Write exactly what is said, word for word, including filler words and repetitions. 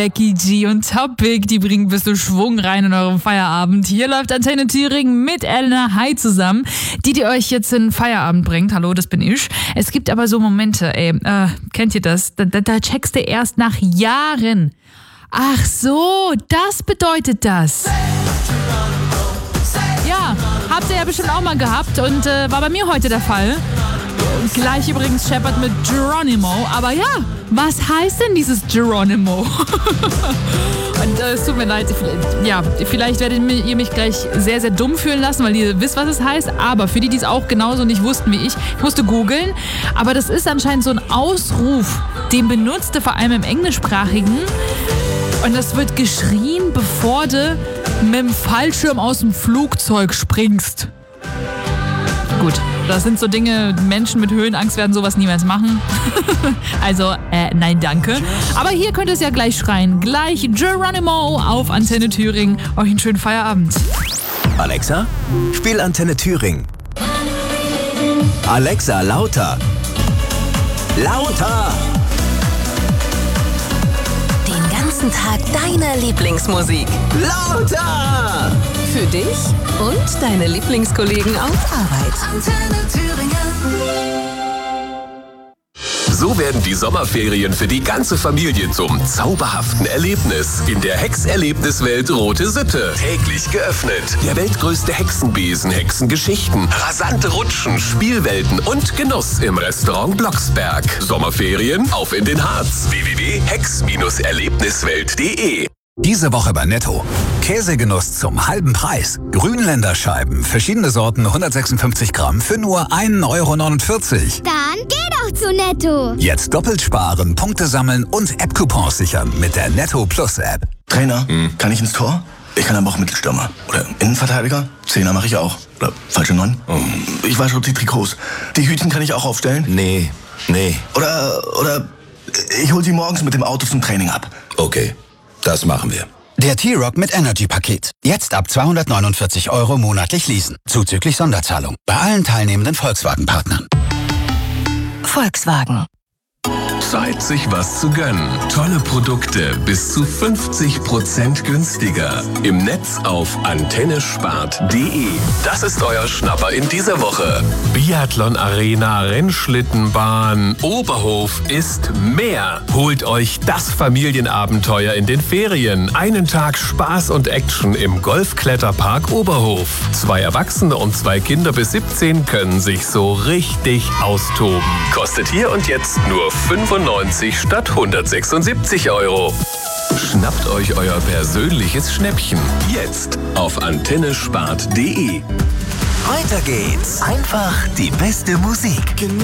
Becky G und Topic, die bringen ein bisschen Schwung rein in euren Feierabend. Hier läuft Antenne Thüringen mit Elena Hai zusammen, die, die euch jetzt in den Feierabend bringt. Hallo, das bin ich. Es gibt aber so Momente, ey, äh, kennt ihr das? Da, da, da checkst du erst nach Jahren. Ach so, das bedeutet das. Ja, habt ihr ja bestimmt auch mal gehabt und äh, war bei mir heute der Fall. Gleich übrigens Shepard mit Geronimo. Aber ja, was heißt denn dieses Geronimo? Und äh, es tut mir leid, ja, vielleicht werdet ihr mich gleich sehr, sehr dumm fühlen lassen, weil ihr wisst, was es heißt. Aber für die, die es auch genauso nicht wussten wie ich, ich musste googeln. Aber das ist anscheinend so ein Ausruf, den benutzte vor allem im Englischsprachigen. Und das wird geschrien, bevor du mit dem Fallschirm aus dem Flugzeug springst. Gut, das sind so Dinge, Menschen mit Höhenangst werden sowas niemals machen. Also, äh, nein, danke. Aber hier könnt ihr es ja gleich schreien. Gleich Geronimo auf Antenne Thüringen. Euch einen schönen Feierabend. Alexa, spiel Antenne Thüringen. Alexa, lauter. Lauter! Den ganzen Tag deine Lieblingsmusik. Lauter! Für dich und deine Lieblingskollegen auf Arbeit. Antenne Thüringen. So werden die Sommerferien für die ganze Familie zum zauberhaften Erlebnis. In der Hexerlebniswelt Rote Sitte. Täglich geöffnet. Der weltgrößte Hexenbesen, Hexengeschichten, rasante Rutschen, Spielwelten und Genuss im Restaurant Blocksberg. Sommerferien auf in den Harz. w w w punkt hex erlebniswelt punkt de Diese Woche bei Netto. Käsegenuss zum halben Preis. Grünländerscheiben, verschiedene Sorten, hundertsechsundfünfzig Gramm für nur ein Euro neunundvierzig. Dann geh doch zu Netto. Jetzt doppelt sparen, Punkte sammeln und App-Coupons sichern mit der Netto Plus App. Trainer, hm. kann ich ins Tor? Ich kann aber auch Mittelstürmer. Oder Innenverteidiger? Zehner mache ich auch. Oder falsche Neun? Oh. Ich wasche die Trikots. Die Hütchen kann ich auch aufstellen? Nee, nee. Oder, oder ich hol die morgens mit dem Auto zum Training ab. Okay, das machen wir. Der T-Rock mit Energy-Paket. Jetzt ab zweihundertneunundvierzig Euro monatlich leasen. Zuzüglich Sonderzahlung. Bei allen teilnehmenden Volkswagen-Partnern. Volkswagen. Zeit, sich was zu gönnen. Tolle Produkte bis zu fünfzig Prozent günstiger. Im Netz auf antennespart punkt de. Das ist euer Schnapper in dieser Woche. Biathlon Arena, Rennschlittenbahn, Oberhof ist mehr. Holt euch das Familienabenteuer in den Ferien. Einen Tag Spaß und Action im Golfkletterpark Oberhof. Zwei Erwachsene und zwei Kinder bis siebzehn können sich so richtig austoben. Kostet hier und jetzt nur fünfundneunzig statt hundertsechsundsiebzig Euro. Schnappt euch euer persönliches Schnäppchen. Jetzt auf antennespart punkt de. Weiter geht's. Einfach die beste Musik.